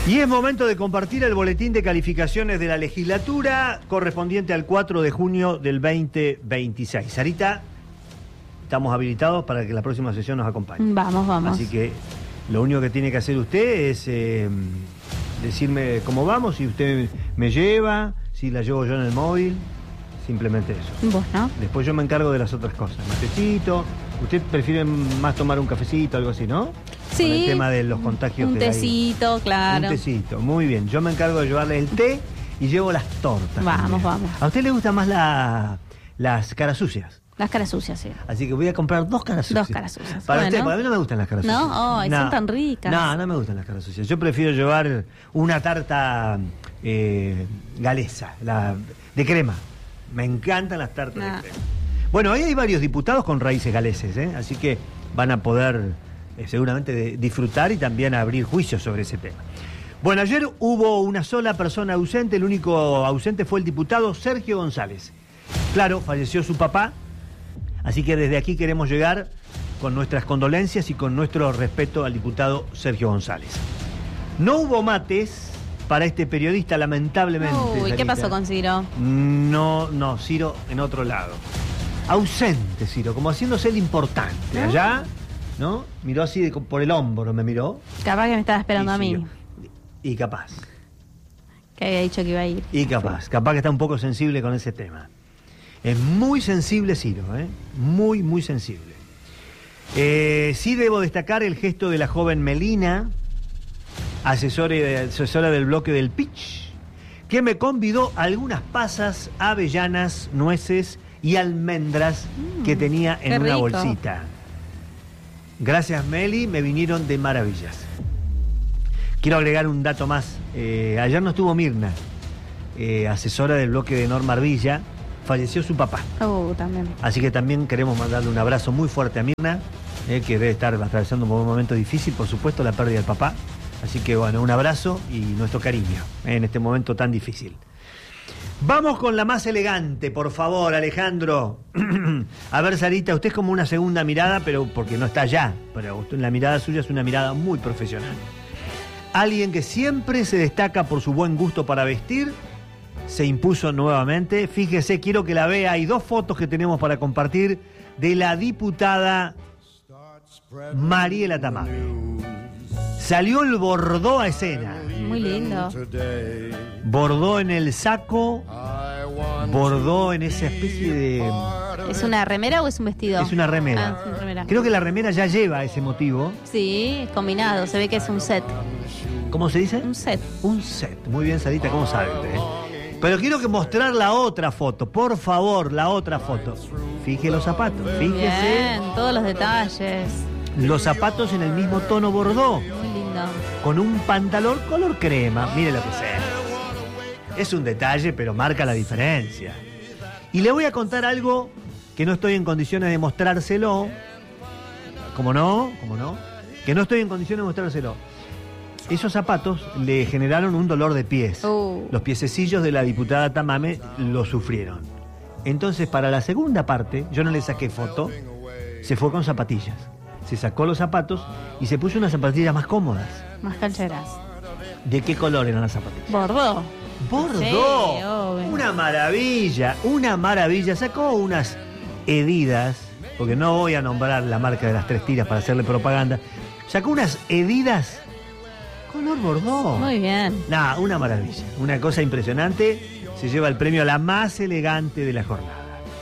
Y es momento de compartir el boletín de calificaciones de la legislatura correspondiente al 4 de junio del 2026. Sarita, estamos habilitados para que la próxima sesión nos acompañe. Vamos. Así que lo único que tiene que hacer usted es decirme cómo vamos, si usted me lleva, si la llevo yo en el móvil, simplemente eso. Vos, ¿no? Después yo me encargo de las otras cosas. Matecito, usted prefiere más tomar un cafecito, algo así, ¿no? Sí. Con el tema de los contagios. Un tecito, claro. Un tecito, muy bien. Yo me encargo de llevarle el té y llevo las tortas. Vamos. ¿A usted le gustan más las caras sucias? Las caras sucias, sí. Así que voy a comprar 2 caras sucias. 2 caras sucias. Para Bueno. usted, porque a mí no me gustan las caras sucias. No, son tan ricas. No me gustan las caras sucias. Yo prefiero llevar una tarta galesa, de crema. Me encantan las tartas de crema. Bueno, hoy hay varios diputados con raíces galeses, así que van a poder seguramente disfrutar y también abrir juicios sobre ese tema. Bueno, ayer hubo una sola persona ausente, el único ausente fue el diputado Sergio González. Claro, falleció su papá, así que desde aquí queremos llegar con nuestras condolencias y con nuestro respeto al diputado Sergio González. No hubo mates para este periodista, lamentablemente. Uy, Sarita. ¿qué pasó con Ciro? No, Ciro en otro lado. Ausente Ciro, como haciéndose el importante. Allá, ¿no? Miró así por el hombro, me miró. Capaz que me estaba esperando a mí. Y capaz. Que había dicho que iba a ir. Y capaz que está un poco sensible con ese tema. Es muy sensible Ciro, muy sensible. Sí debo destacar el gesto de la joven Melina, asesora del bloque del Pitch, que me convidó algunas pasas, avellanas, nueces y almendras que tenía en una bolsita. Gracias, Meli, me vinieron de maravillas. Quiero agregar un dato más. Ayer no estuvo Mirna, asesora del bloque de Norma Arbilla. Falleció su papá. También. Así que también queremos mandarle un abrazo muy fuerte a Mirna, que debe estar atravesando un momento difícil, por supuesto, la pérdida del papá. Así que bueno, un abrazo y nuestro cariño en este momento tan difícil. Vamos con la más elegante, por favor, Alejandro. A ver, Sarita, usted es como una segunda mirada, pero porque no está allá. Pero la mirada suya es una mirada muy profesional. Alguien que siempre se destaca por su buen gusto para vestir, se impuso nuevamente. Fíjese, quiero que la vea. Hay 2 fotos que tenemos para compartir de la diputada Mariela Tamames. Salió el bordó a escena. Muy lindo. Bordó en el saco, bordó en esa especie de... ¿Es una remera o es un vestido? Es una remera. Es una remera. Creo que la remera ya lleva ese motivo. Sí, es combinado, se ve que es un set. ¿Cómo se dice? Un set. Un set. Muy bien, Sarita, ¿cómo sabe usted? Pero quiero que mostrar la otra foto, por favor, la otra foto. Fije los zapatos, fíjese. Bien, todos los detalles. Los zapatos en el mismo tono bordó. Muy lindo. Con un pantalón color crema. Mire lo que sea. Es un detalle, pero marca la diferencia. Y le voy a contar algo que no estoy en condiciones de mostrárselo. ¿Cómo no? Que no estoy en condiciones de mostrárselo. Esos zapatos le generaron un dolor de pies. Los piececillos de la diputada Tamames lo sufrieron. Entonces, para la segunda parte, yo no le saqué foto, se fue con zapatillas. Se sacó los zapatos y se puso unas zapatillas más cómodas. Más cancheras. ¿De qué color eran las zapatillas? Bordó. ¡Bordó! Sí, obvio. Una maravilla. Sacó unas Edidas, porque no voy a nombrar la marca de las 3 tiras para hacerle propaganda. Sacó unas Edidas color bordó. Muy bien. Una maravilla. Una cosa impresionante. Se lleva el premio a la más elegante de la jornada.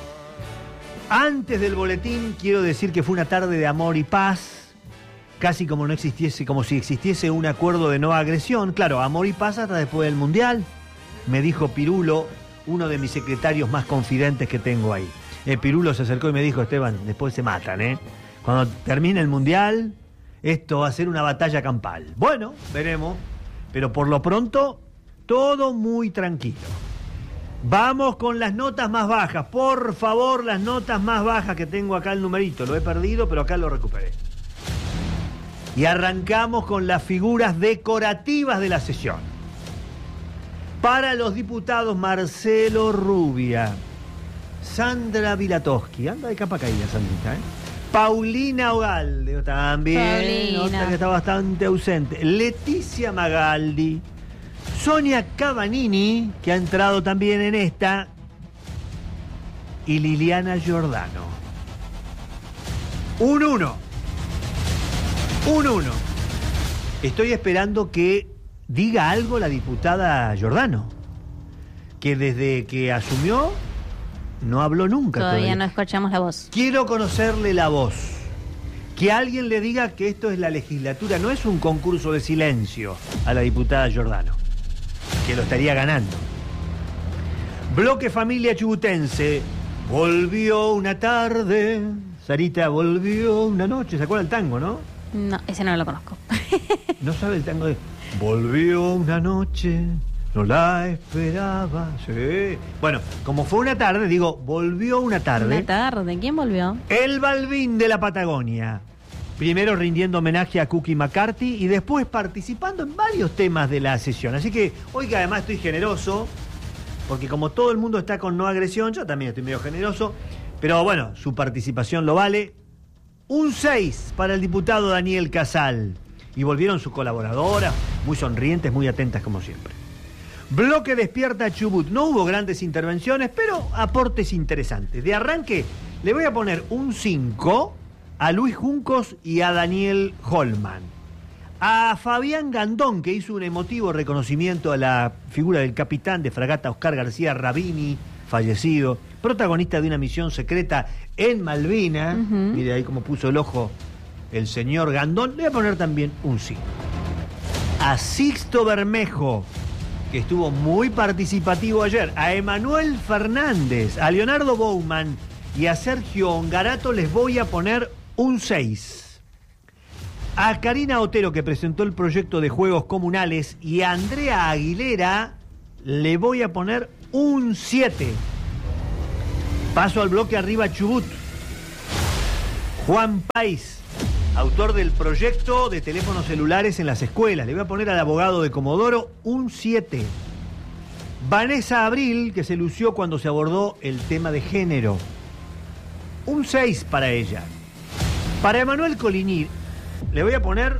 Antes del boletín, quiero decir que fue una tarde de amor y paz, casi como si existiese un acuerdo de no agresión. Claro, amor y paz hasta después del Mundial, me dijo Pirulo, uno de mis secretarios más confidentes que tengo ahí. Pirulo se acercó y me dijo, Esteban, después se matan, Cuando termine el Mundial, esto va a ser una batalla campal. Bueno, veremos, pero por lo pronto, todo muy tranquilo. Vamos con las notas más bajas. Por favor, las notas más bajas, que tengo acá el numerito. Lo he perdido, pero acá lo recuperé. Y arrancamos con las figuras decorativas de la sesión. Para los diputados Marcelo Rubia, Sandra Vilatowski, anda de capa caída, Sandrita, Paulina Ogalde, también, Paulina. otra que está bastante ausente. Leticia Magaldi. Sonia Cavanini, que ha entrado también en esta. Y Liliana Giordano. 1-1. 1-1. Estoy esperando que diga algo la diputada Giordano, que desde que asumió no habló nunca. Todavía no escuchamos la voz. Quiero conocerle la voz. Que alguien le diga que esto es la legislatura, no es un concurso de silencio a la diputada Giordano, que lo estaría ganando. Bloque Familia Chubutense. Volvió una tarde. Sarita, volvió una noche. ¿Se acuerda el tango, no? No, ese no lo conozco. ¿No sabe el tango de volvió una noche, no la esperaba? Sí. Bueno, como fue una tarde, digo, volvió una tarde. Una tarde. ¿Quién volvió? El Balvin de la Patagonia. Primero rindiendo homenaje a Cookie McCarthy y después participando en varios temas de la sesión. Así que hoy, que además estoy generoso, porque como todo el mundo está con no agresión, yo también estoy medio generoso, pero bueno, su participación lo vale. Un 6 para el diputado Daniel Casal. Y volvieron sus colaboradoras, muy sonrientes, muy atentas como siempre. Bloque Despierta Chubut. No hubo grandes intervenciones, pero aportes interesantes. De arranque, le voy a poner un 5 a Luis Juncos y a Daniel Holman. A Fabián Gandón, que hizo un emotivo reconocimiento a la figura del capitán de fragata Oscar García Rabini, fallecido, protagonista de una misión secreta en Malvinas. Mire ahí cómo puso el ojo el señor Gandón. Le voy a poner también un 5. A Sixto Bermejo, que estuvo muy participativo ayer. A Emanuel Fernández, a Leonardo Bowman y a Sergio Ongarato les voy a poner un 6. A Karina Otero, que presentó el proyecto de juegos comunales, y a Andrea Aguilera le voy a poner un 7. Paso al bloque Arriba Chubut. Juan País, autor del proyecto de teléfonos celulares en las escuelas. Le voy a poner al abogado de Comodoro un 7. Vanessa Abril, que se lució cuando se abordó el tema de género. Un 6 para ella. Para Emanuel Coligny, le voy a poner...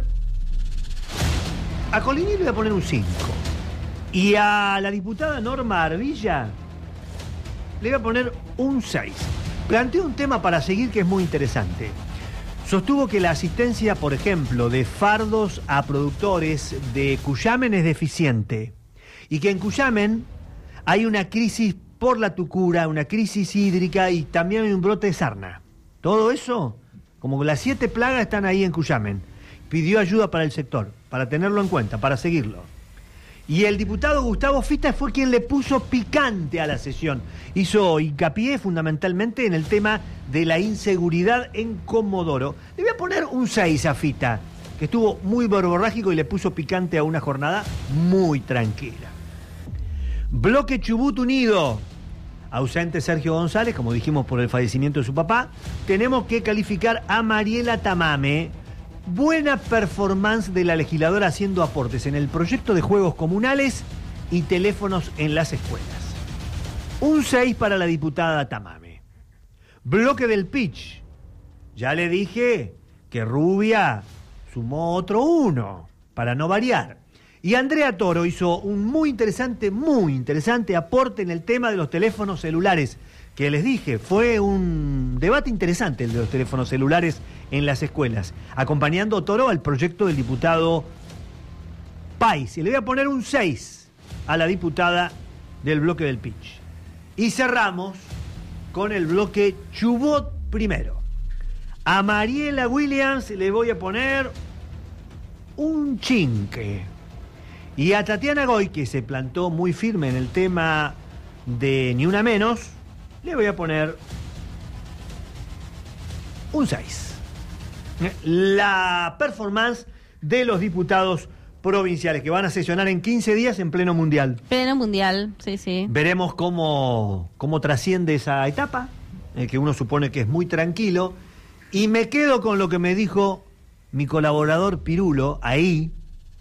A Coligny le voy a poner un 5. Y a la diputada Norma Arbilla le voy a poner un 6. Planteó un tema para seguir que es muy interesante. Sostuvo que la asistencia, por ejemplo, de fardos a productores de Cuyamen es deficiente y que en Cuyamen hay una crisis por la tucura, una crisis hídrica y también hay un brote de sarna. Todo eso, como las 7 plagas están ahí en Cuyamen. Pidió ayuda para el sector, para tenerlo en cuenta, para seguirlo. Y el diputado Gustavo Fita fue quien le puso picante a la sesión. Hizo hincapié fundamentalmente en el tema de la inseguridad en Comodoro. Le voy a poner un 6 a Fita, que estuvo muy verborrágico y le puso picante a una jornada muy tranquila. Bloque Chubut Unido. Ausente Sergio González, como dijimos por el fallecimiento de su papá. Tenemos que calificar a Mariela Tamame. Buena performance de la legisladora haciendo aportes en el proyecto de juegos comunales y teléfonos en las escuelas. Un 6 para la diputada Tamame. Bloque del pitch. Ya le dije que Rubia sumó otro 1, para no variar. Y Andrea Toro hizo un muy interesante aporte en el tema de los teléfonos celulares, que les dije, fue un debate interesante el de los teléfonos celulares en las escuelas, acompañando Toro al proyecto del diputado País. Y le voy a poner un 6 a la diputada del bloque del pitch. Y cerramos con el bloque Chubut primero. A Mariela Williams le voy a poner un chinque. Y a Tatiana Goy, que se plantó muy firme en el tema de Ni Una Menos, le voy a poner un 6. La performance de los diputados provinciales que van a sesionar en 15 días en pleno mundial. Pleno mundial, sí, sí. Veremos cómo trasciende esa etapa, que uno supone que es muy tranquilo. Y me quedo con lo que me dijo mi colaborador Pirulo ahí,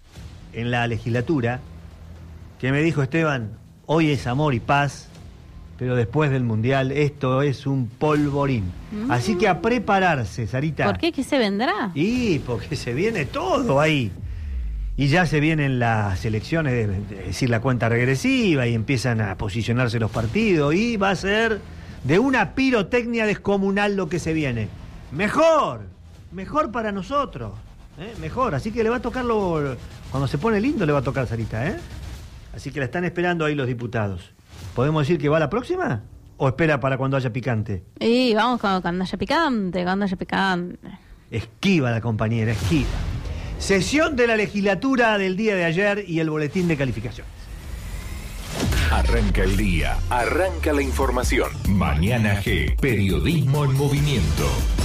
en la legislatura, que me dijo: Esteban, hoy es amor y paz, pero después del Mundial esto es un polvorín. Así que a prepararse, Sarita. ¿Por qué? ¿Qué se vendrá? Y porque se viene todo ahí. Y ya se vienen las elecciones, es decir, la cuenta regresiva, y empiezan a posicionarse los partidos, y va a ser de una pirotecnia descomunal lo que se viene. Mejor para nosotros, mejor. Así que le va a tocar cuando se pone lindo le va a tocar, Sarita, ¿eh? Así que la están esperando ahí los diputados. ¿Podemos decir que va la próxima? ¿O espera para cuando haya picante? Y vamos cuando haya picante, Esquiva la compañera, esquiva. Sesión de la legislatura del día de ayer y el boletín de calificaciones. Arranca el día, arranca la información. Mañana G, periodismo en movimiento.